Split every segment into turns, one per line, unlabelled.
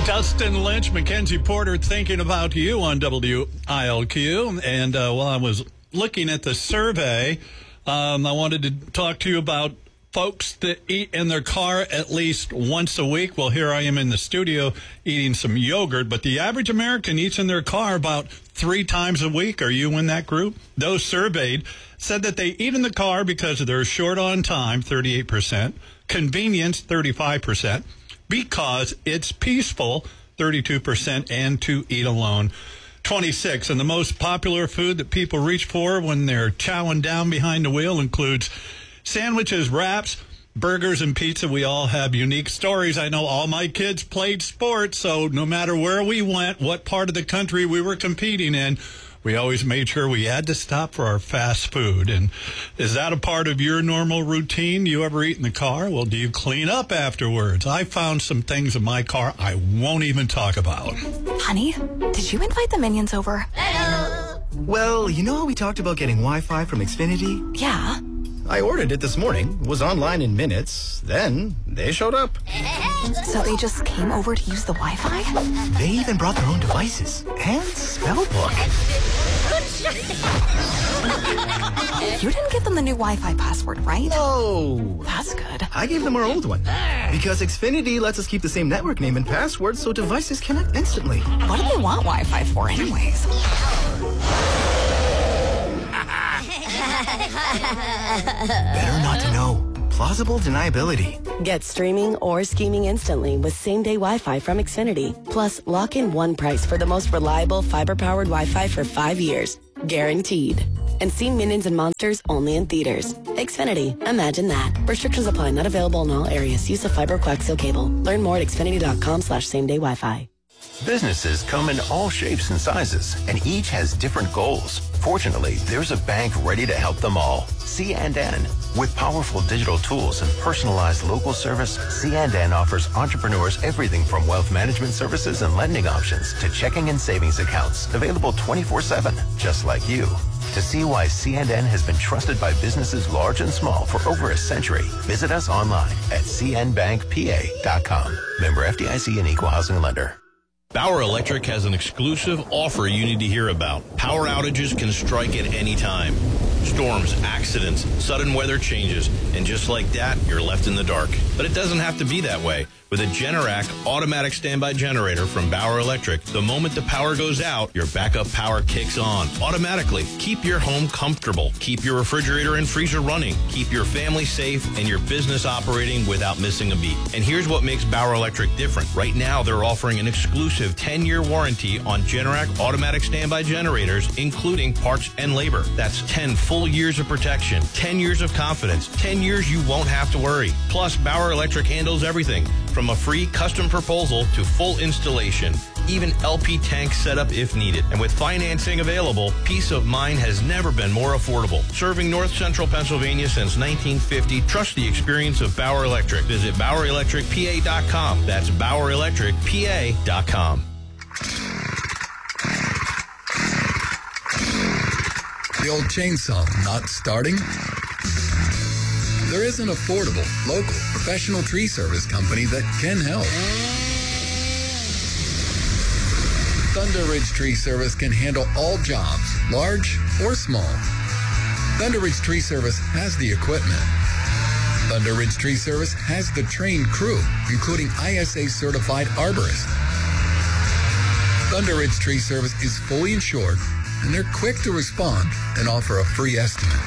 Dustin Lynch, Mackenzie Porter, thinking about you on WILQ. And while I was looking at the survey, I wanted to talk to you about folks that eat in their car at least once a week. Well, here I am in the studio eating some yogurt, but the average American eats in their car about 3 times a week. Are you in that group? Those surveyed said that they eat in the car because they're short on time, 38%, convenience, 35%, because it's peaceful, 32%, and to eat alone, 26%. And the most popular food that people reach for when they're chowing down behind the wheel includes sandwiches, wraps, burgers, and pizza. We all have unique stories. I know all my kids played sports, so no matter where we went, what part of the country we were competing in, we always made sure we had to stop for our fast food. And is that a part of your normal routine? You ever eat in the car? Well, do you clean up afterwards? I found some things in my car I won't even talk about.
Honey, did you invite the minions over?
Well, you know how we talked about getting Wi-Fi from Xfinity?
Yeah.
I ordered it this morning, was online in minutes, then they showed up.
So they just came over to use the Wi-Fi?
They even brought their own devices and spell book.
You didn't give them the new Wi-Fi password, right?
No.
That's good.
I gave them our old one because Xfinity lets us keep the same network name and password so devices connect instantly.
What do they want Wi-Fi for anyways?
Better not to know. Plausible deniability.
Get streaming or scheming instantly with same-day Wi-Fi from Xfinity. Plus, lock in one price for the most reliable fiber-powered Wi-Fi for 5 years. Guaranteed. And see Minions and Monsters only in theaters. Xfinity. Imagine that. Restrictions apply. Not available in all areas. Use of fiber coaxial cable. Learn more at xfinity.com/same-day Wi-Fi.
Businesses come in all shapes and sizes, and each has different goals. Fortunately, there's a bank ready to help them all. C&N. With powerful digital tools and personalized local service, C&N offers entrepreneurs everything from wealth management services and lending options to checking and savings accounts, available 24/7, just like you. To see why C&N has been trusted by businesses large and small for over a century, visit us online at cnbankpa.com. Member FDIC and Equal Housing Lender.
Bauer Electric has an exclusive offer you need to hear about. Power outages can strike at any time. Storms, accidents, sudden weather changes, and just like that, you're left in the dark. But it doesn't have to be that way. With a Generac automatic standby generator from Bauer Electric, the moment the power goes out, your backup power kicks on automatically. Keep your home comfortable. Keep your refrigerator and freezer running. Keep your family safe and your business operating without missing a beat. And here's what makes Bauer Electric different. Right now, they're offering an exclusive 10-year warranty on Generac automatic standby generators, including parts and labor. That's 10 full years of protection, 10 years of confidence, 10 years you won't have to worry. Plus, Bauer Electric handles everything from a free custom proposal to full installation, even LP tank setup if needed. And with financing available, peace of mind has never been more affordable. Serving North Central Pennsylvania since 1950, trust the experience of Bauer Electric. Visit BauerElectricPA.com. That's BauerElectricPA.com.
The old chainsaw not starting? There is an affordable, local, professional tree service company that can help. Thunder Ridge Tree Service can handle all jobs, large or small. Thunder Ridge Tree Service has the equipment. Thunder Ridge Tree Service has the trained crew, including ISA certified arborists. Thunder Ridge Tree Service is fully insured, and they're quick to respond and offer a free estimate.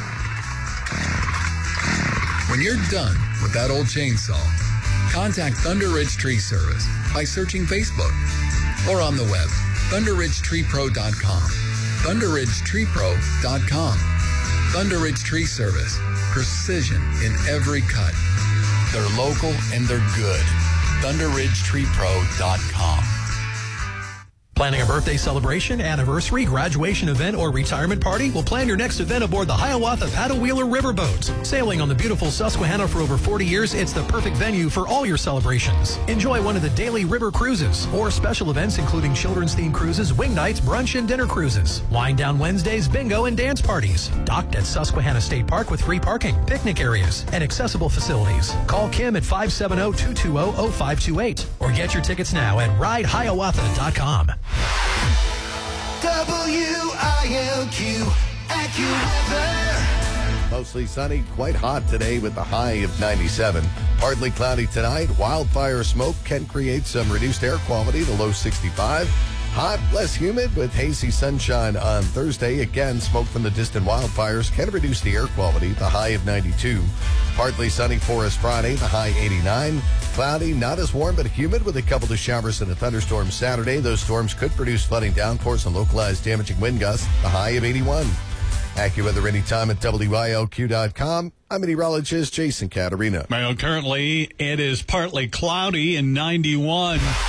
When you're done with that old chainsaw, contact Thunder Ridge Tree Service by searching Facebook or on the web, ThunderRidgeTreePro.com. ThunderRidgeTreePro.com. Thunder Ridge Tree Service. Precision in every cut. They're local and they're good. ThunderRidgeTreePro.com.
Planning a birthday celebration, anniversary, graduation event, or retirement party? Well, plan your next event aboard the Hiawatha Paddle Wheeler Riverboat. Sailing on the beautiful Susquehanna for over 40 years, it's the perfect venue for all your celebrations. Enjoy one of the daily river cruises or special events including children's themed cruises, wing nights, brunch, and dinner cruises. Wind down Wednesdays, bingo, and dance parties. Docked at Susquehanna State Park with free parking, picnic areas, and accessible facilities. Call Kim at 570-220-0528 or get your tickets now at ridehiawatha.com.
WILQ AccuWeather.
Mostly sunny, quite hot today with a high of 97. Partly cloudy tonight. Wildfire smoke can create some reduced air quality, the low 65. Hot, less humid with hazy sunshine on Thursday. Again, smoke from the distant wildfires can reduce the air quality, the high of 92. Partly sunny for us Friday, the high 89. Cloudy, not as warm, but humid with a couple of showers and a thunderstorm Saturday. Those storms could produce flooding downpours and localized damaging wind gusts, the high of 81. AccuWeather anytime at WILQ.com. I'm meteorologist Jason Caterina.
Well, currently it is partly cloudy and 91.